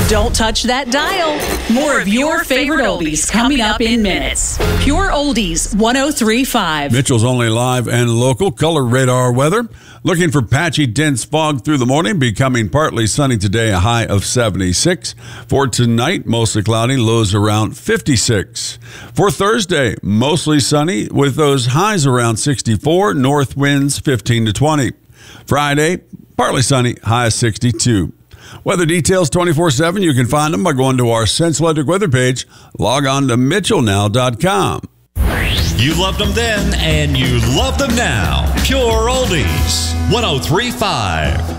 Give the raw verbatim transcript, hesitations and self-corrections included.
Don't touch that dial. More of your favorite oldies coming up in minutes. Pure Oldies one oh three point five. Mitchell's only live and local color radar weather. Looking for patchy, dense fog through the morning, becoming partly sunny today, a high of seventy-six. For tonight, mostly cloudy, lows around fifty-six. For Thursday, mostly sunny with those highs around sixty-four, north winds fifteen to twenty. Friday, partly sunny, high of sixty-two. Weather details twenty-four seven. You can find them by going to our Central Electric weather page. Log on to mitchell now dot com. You loved them then, and you love them now. Pure Oldies one oh three point five.